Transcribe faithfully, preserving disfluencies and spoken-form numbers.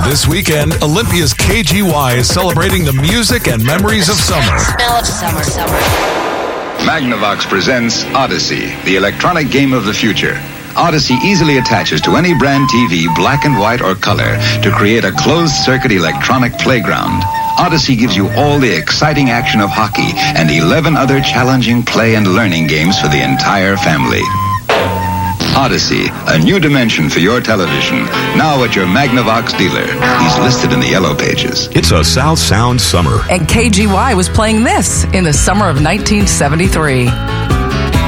This weekend, Olympia's K G Y is celebrating the music and memories of summer. Smell of summer, summer. Magnavox presents Odyssey, the electronic game of the future. Odyssey easily attaches to any brand T V, black and white or color, to create a closed-circuit electronic playground. Odyssey gives you all the exciting action of hockey and eleven other challenging play and learning games for the entire family. Odyssey, a new dimension for your television. Now at your Magnavox dealer. He's listed in the yellow pages. It's a South Sound summer. And K G Y was playing this in the summer of nineteen seventy-three.